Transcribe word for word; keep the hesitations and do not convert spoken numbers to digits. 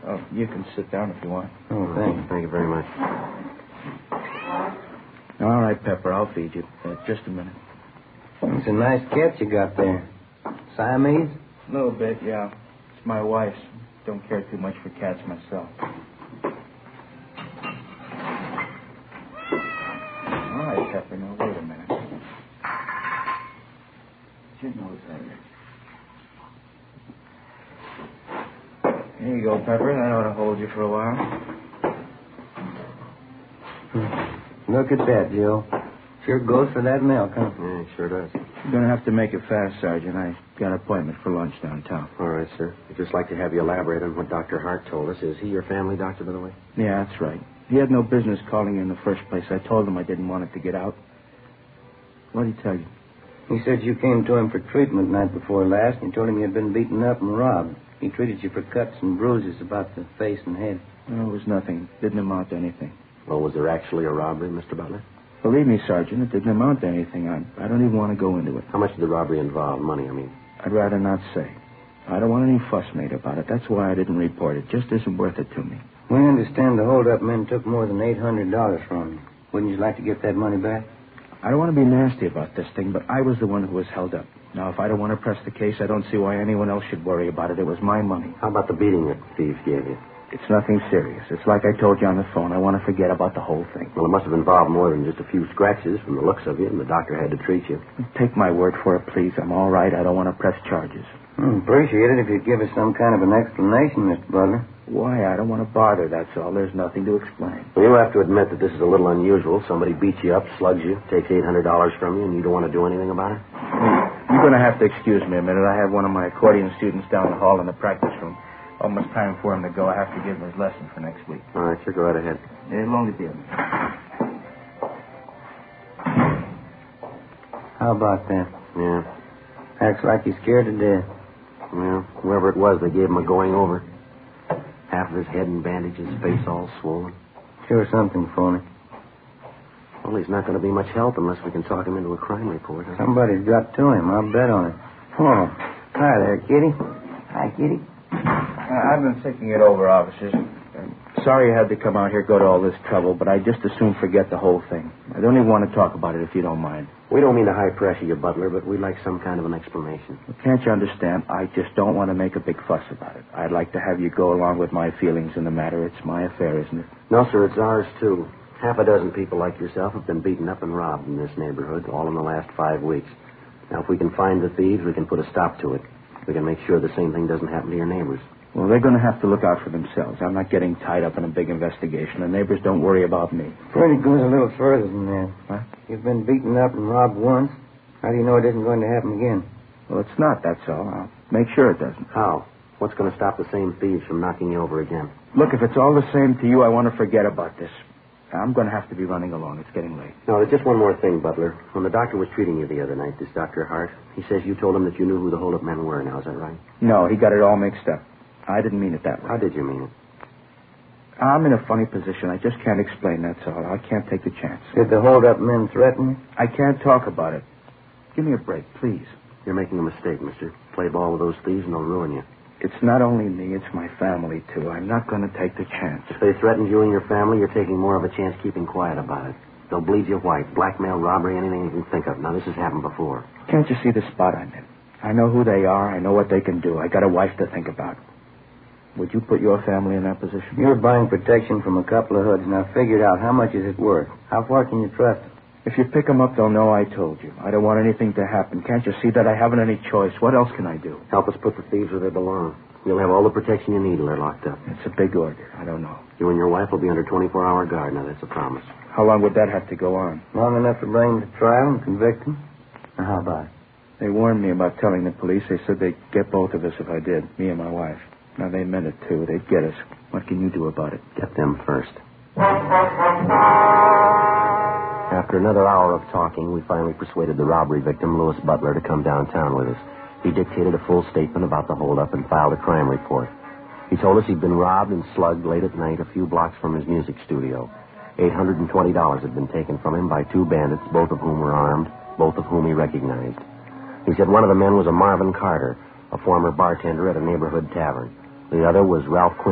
Oh, you can sit down if you want. Oh, thank you. Thank you very much. All right, Pepper, I'll feed you. Uh, just a minute. It's a nice cat you got there. Siamese? A little bit, yeah. It's my wife's. Don't care too much for cats myself. All right, Pepper, now wait a minute. Your nose area. Here you go, Pepper. That ought to hold you for a while. Look at that, Joe. Sure goes for that milk, huh? Yeah, it sure does. You're going to have to make it fast, Sergeant. I got an appointment for lunch downtown. All right, sir. I'd just like to have you elaborate on what Doctor Hart told us. Is he your family doctor, by the way? Yeah, that's right. He had no business calling you in the first place. I told him I didn't want it to get out. What did he tell you? He said you came to him for treatment night before last, and you told him you had been beaten up and robbed. He treated you for cuts and bruises about the face and head. No, it was nothing. Didn't amount to anything. Well, was there actually a robbery, Mister Butler? Believe me, Sergeant, it didn't amount to anything. I, I don't even want to go into it. How much did the robbery involve? Money, I mean. I'd rather not say. I don't want any fuss made about it. That's why I didn't report it. Just isn't worth it to me. We understand the hold-up men took more than eight hundred dollars from you. Wouldn't you like to get that money back? I don't want to be nasty about this thing, but I was the one who was held up. Now, if I don't want to press the case, I don't see why anyone else should worry about it. It was my money. How about the beating that thieves gave you? It's nothing serious. It's like I told you on the phone. I want to forget about the whole thing. Well, it must have involved more than just a few scratches from the looks of you, and the doctor had to treat you. Take my word for it, please. I'm all right. I don't want to press charges. Hmm, appreciate it if you'd give us some kind of an explanation, Mister Butler. Why? I don't want to bother, that's all. There's nothing to explain. Well, you have to admit that this is a little unusual. Somebody beats you up, slugs you, takes eight hundred dollars from you, and you don't want to do anything about it? You're going to have to excuse me a minute. I have one of my accordion students down the hall in the practice room. Almost time for him to go. I have to give him his lesson for next week. All right, sure, go right ahead. It'll only be a minute. How about that? Yeah. Acts like he's scared to death. Well, whoever it was, they gave him a going over. Half of his head in bandages, face all swollen. Sure something phony. Well, he's not going to be much help unless we can talk him into a crime report. Huh? Somebody's got to him. I'll bet on it. Oh, hi there, Kitty. Hi, Kitty. Uh, I've been thinking it over, officers. I'm sorry you had to come out here, go to all this trouble, but I just as soon forget the whole thing. I don't even want to talk about it if you don't mind. We don't mean to high pressure you, Butler, but we'd like some kind of an explanation. Well, can't you understand? I just don't want to make a big fuss about it. I'd like to have you go along with my feelings in the matter. It's my affair, isn't it? No, sir, it's ours, too. Half a dozen people like yourself have been beaten up and robbed in this neighborhood, all in the last five weeks. Now, if we can find the thieves, we can put a stop to it. We can make sure the same thing doesn't happen to your neighbors. Well, they're going to have to look out for themselves. I'm not getting tied up in a big investigation. The neighbors don't worry about me. Pretty goes a little further than that. Huh? You've been beaten up and robbed once. How do you know it isn't going to happen again? Well, it's not, that's all. I'll make sure it doesn't. How? What's going to stop the same thieves from knocking you over again? Look, if it's all the same to you, I want to forget about this. I'm going to have to be running along. It's getting late. No, there's just one more thing, Butler. When the doctor was treating you the other night, this Doctor Hart, he says you told him that you knew who the hold-up men were. Now, is that right? No, he got it all mixed up. I didn't mean it that way. How did you mean it? I'm in a funny position. I just can't explain, that's all. I can't take the chance. Did the hold-up men threaten you? I can't talk about it. Give me a break, please. You're making a mistake, mister. Play ball with those thieves and they'll ruin you. It's not only me, it's my family, too. I'm not going to take the chance. If they threatened you and your family, you're taking more of a chance keeping quiet about it. They'll bleed you white. Blackmail, robbery, anything you can think of. Now, this has happened before. Can't you see the spot I'm in? I know who they are. I know what they can do. I got a wife to think about. Would you put your family in that position? You're buying protection from a couple of hoods. Now, figure it out. How much is it worth? How far can you trust them? If you pick them up, they'll know I told you. I don't want anything to happen. Can't you see that I haven't any choice? What else can I do? Help us put the thieves where they belong. You'll have all the protection you need till they're locked up. It's a big order. I don't know. You and your wife will be under twenty-four hour guard. Now, that's a promise. How long would that have to go on? Long enough to bring them to trial and convict them? Now, how about it? They warned me about telling the police. They said they'd get both of us if I did, me and my wife. Now, they meant it, too. They'd get us. What can you do about it? Get them first. After another hour of talking, we finally persuaded the robbery victim, Louis Butler, to come downtown with us. He dictated a full statement about the holdup and filed a crime report. He told us he'd been robbed and slugged late at night a few blocks from his music studio. eight hundred twenty dollars had been taken from him by two bandits, both of whom were armed, both of whom he recognized. He said one of the men was a Marvin Carter, a former bartender at a neighborhood tavern. The other was Ralph Quinn.